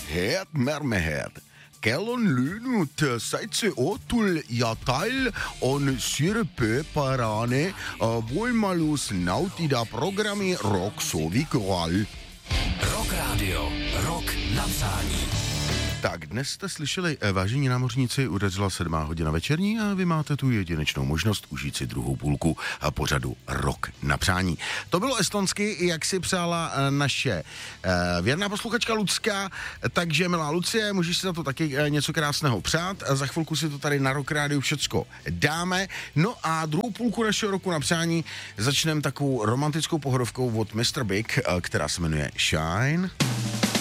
Head mermehed. Kell on löönud 7 ja tal on suurepärane võimalus nautida programmi Rock Soovi kõrval. Rock Radio, Rock na přání. Tak dnes jste slyšeli, vážení námořníci, udeřila 7 hodina večerní a vy máte tu jedinečnou možnost užít si druhou půlku pořadu Rock na přání. To bylo estonsky, jak si přála naše věrná posluchačka Lucka, takže milá Lucie, můžeš si za to taky něco krásného přát. Za chvilku si to tady na Rock Rádiu všecko dáme. No a druhou půlku našeho roku na přání začneme takovou romantickou pohodovkou od Mr. Big, která se jmenuje Shine.